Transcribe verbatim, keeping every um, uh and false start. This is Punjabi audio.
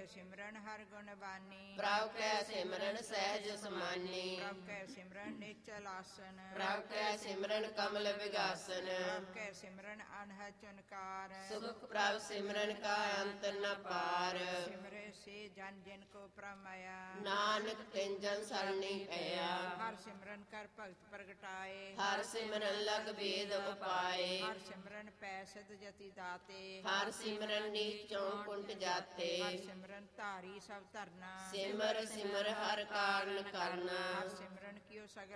ਸਿਮਰਨ ਹਰ ਗੁਣ ਬਾਨੀ ਪ੍ਰਭ ਕੈ ਸਿਮਰਨ ਸਹਿਜ ਸਮਾਨੀ ਪ੍ਰਭ ਕੈ ਸਿਮਰਨ ਨਿਚਲ ਆਸਨ ਪ੍ਰਭ ਕੈ ਸਿਮਰਨ ਕਮਲ ਵਿਗਾਸਨ ਪ੍ਰਭ ਕੈ ਸਿਮਰਨ ਅਨਹਦ ਚੁਨਕਾਰ ਸੁਖ ਪ੍ਰਭ ਸਿਮਰਨ ਕਾ ਅੰਤ ਨ ਪਾਰ ਸਿਮਰੇ ਸੇ ਜਨ ਜਿਨ ਕੋ ਪ੍ਰਮਇਆ ਨਾਨਕ ਤਿਨ ਜਨ ਸਰਣੀ ਪਿਆ ਹਰ ਸਿਮਰਨ ਕਰ ਭਗਤ ਪ੍ਰਗਟਾਏ ਹਰ ਸਿਮਰਨ ਲਗ ਵੇਦ ਉਪਾਏ ਹਰ ਸਿਮਰਨ ਪੈ ਸਿਧ ਜਤੀ ਦਾਤੇ ਹਰ ਸਿਮਰਨ ਨੀਚੋਂ ਕੁੰਟ ਜਾਤੇ ਹਰ ਸਿਮਰਨ ਧਾਰੀ ਸਭ ਧਰਨਾ ਸਿਮਰ ਸਿਮਰ ਹਰ ਕਾਰਨ ਕਰਨਾ ਹਰ ਸਿਮਰਨ ਕੀਓ ਸਗਲ